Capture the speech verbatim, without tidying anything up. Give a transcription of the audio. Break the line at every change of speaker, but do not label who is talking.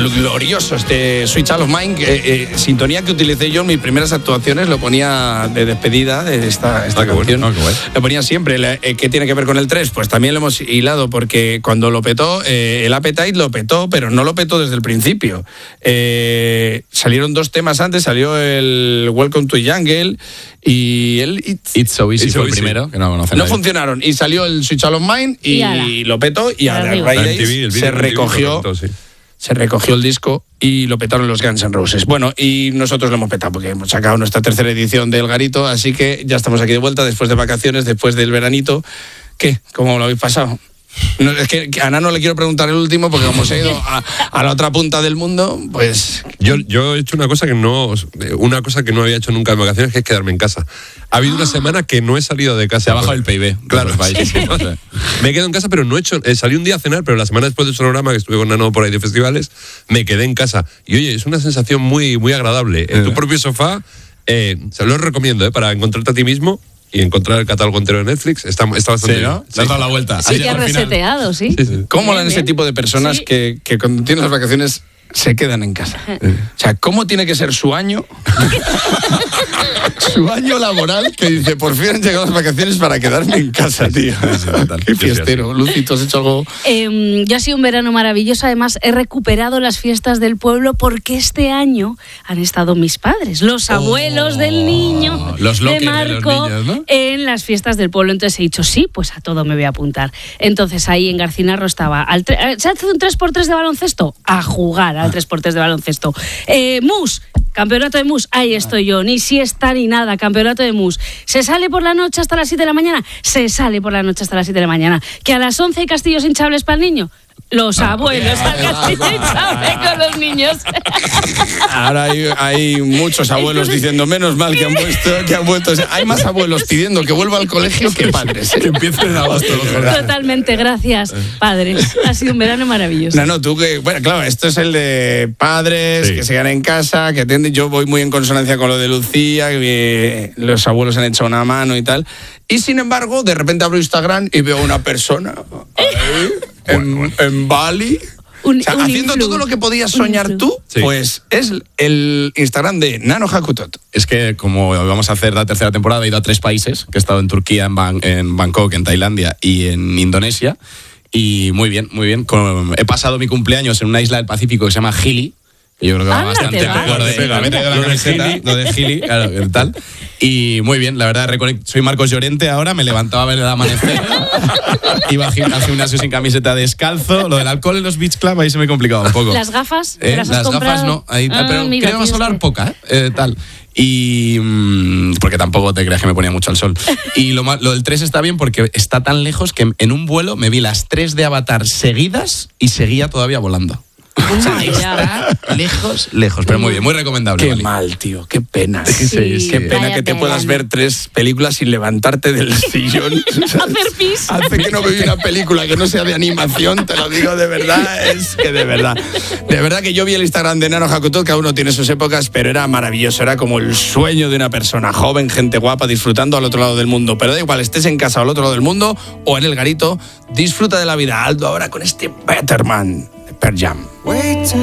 glorioso este Sweet Child of Mine, eh, eh, sintonía que utilicé yo en mis primeras actuaciones, lo ponía de despedida de esta, esta
ah,
canción.
Bueno, ah, bueno.
Lo ponía siempre. Eh, ¿Qué tiene que ver con el tres? Pues también lo hemos hilado, porque cuando lo petó, eh, el Appetite lo petó, pero no lo petó desde el principio. Eh, salieron dos temas antes, salió el Welcome to Jungle y el It's,
It's So Easy
It's
fue
so
el
easy.
primero, que no conoce
no
nadie.
funcionaron. Y salió el Sweet Child of Mine y,
Y ala.
lo petó, y a
Arriba.
raíz de
M T V,
ahí
el vídeo
se
M T V
recogió.
lo comentó, sí.
Se recogió el disco y lo petaron los Guns N' Roses. Bueno, y nosotros lo hemos petado porque hemos sacado nuestra tercera edición del Garito, así que ya estamos aquí de vuelta después de vacaciones, después del veranito. ¿Qué? ¿Cómo lo habéis pasado? No, es que a Nano le quiero preguntar el último porque como se ha ido a, a la otra punta del mundo, pues...
Yo, yo he hecho una cosa que no una cosa que no había hecho nunca en vacaciones, que es quedarme en casa. Ha habido una semana que no he salido de casa.
Se ha bajado el P I B.
Claro.
del país.
Sí. Me he quedado en casa, pero no he hecho... Eh, salí un día a cenar, pero la semana después del programa, que estuve con Nano por ahí de festivales, me quedé en casa. Y oye, es una sensación muy, muy agradable. En tu propio sofá, eh, se lo recomiendo, eh, para encontrarte a ti mismo y encontrar el catálogo entero de Netflix. Está, está bastante
Sí, ¿no?
bien.
Le has dado la vuelta.
Sí,
Has
que ha
llegado al final.
reseteado, sí.
Sí, sí.
¿Cómo
Bien,
molan ese
bien.
tipo de personas
Sí.
que, que cuando tienen las vacaciones se quedan en casa? O sea, ¿cómo tiene que ser su año? Su año laboral, que dice, por fin han llegado las vacaciones para quedarme en casa, tío. Qué fiestero. Lucy, ¿tú has hecho algo?
Eh, yo ha sido un verano maravilloso. Además, he recuperado las fiestas del pueblo porque este año han estado mis padres, los abuelos del niño,
los
de
lockers de los
Marco,
niños, ¿no?
en las fiestas del pueblo. Entonces he dicho, sí, pues a todo me voy a apuntar. Entonces ahí en Garcinarro estaba, al tre- ¿se hace un tres por tres de baloncesto? A jugar al tres por tres de baloncesto. Eh, mus, campeonato de mus, ahí estoy yo, ni siesta ni nada, campeonato de mus. ¿Se sale por la noche hasta las siete de la mañana? Se sale por la noche hasta las siete de la mañana. ¿Que a las once hay castillos hinchables para el niño? Los abuelos al castillo hinchable con los niños.
Ahora hay, hay muchos abuelos
Entonces-
diciendo, menos mal que han, vuelto, que han vuelto. O sea, hay más abuelos pidiendo que vuelva al colegio que padres. ¿eh?
Que empiece en agosto.
De verdad.
Totalmente, gracias, padres. Ha sido un verano maravilloso.
No, no, tú que... Bueno, claro, esto es el de padres,
Sí.
que se quedan en casa, que atienden. Yo voy muy en consonancia con lo de Lucía, que eh, los abuelos han hecho una mano y tal. Y sin embargo, de repente abro Instagram y veo a una persona ahí, en, en Bali...
Un-
O sea,
un
haciendo
influ-
todo lo que podías
un
soñar
influ.
tú,
Sí.
pues es el Instagram de Nano Hakutot.
Es que como vamos a hacer la tercera temporada, he ido a tres países, que he estado en Turquía, en, Ban- en Bangkok, en Tailandia y en Indonesia. Y muy bien, muy bien. Con- he pasado mi cumpleaños en una isla del Pacífico que se llama Gili, que yo creo que va
Anda,
bastante
te vas.
acorde.
Te pega,
Me he traído la
lo de
camiseta,
Gili.
lo de Gili, claro, el tal. Y muy bien, la verdad, reconec- soy Marcos Llorente ahora, me levantaba a ver el amanecer, iba al gim- al gimnasio sin camiseta descalzo, lo del alcohol en los beach club ahí se me complicaba un poco.
¿Las gafas?
Eh,
¿Te las has
las
comprado?
gafas no, ahí,
Ah,
pero
mira,
creo que vas a
tienes
hablar
que-
poca, ¿eh? Eh, tal. Y mm, porque tampoco te creas que me ponía mucho al sol. Y lo, ma- lo del tres está bien porque está tan lejos que en un vuelo me vi las tres de Avatar seguidas y seguía todavía volando. O sea,
Vaya.
está lejos, lejos, pero muy bien, muy recomendable.
Qué
Bali.
mal, tío, qué pena.
Sí, sí.
Qué pena
Vaya
que te
pena,
puedas
¿no?
ver tres películas sin levantarte del sillón.
Hacer pis.
Hace que no me vi una película que no sea de animación, te lo digo de verdad, es que de verdad. De verdad que yo vi el Instagram de Nano Hakutot, cada uno tiene sus épocas, pero era maravilloso, era como el sueño de una persona joven, gente guapa, disfrutando al otro lado del mundo. Pero da igual, estés en casa o al otro lado del mundo o en el garito, disfruta de la vida. Aldo ahora con este Better Man de Pearl Jam.